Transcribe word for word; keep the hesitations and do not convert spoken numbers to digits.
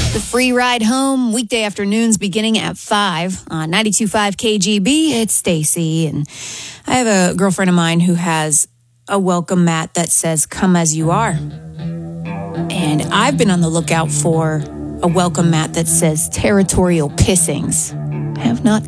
The free ride home, weekday afternoons beginning at five on ninety-two point five K G B. It's Stacy, and I have a girlfriend of mine who has a welcome mat that says, "Come as you are." And I've been on the lookout for a welcome mat that says "Territorial Pissings." I have not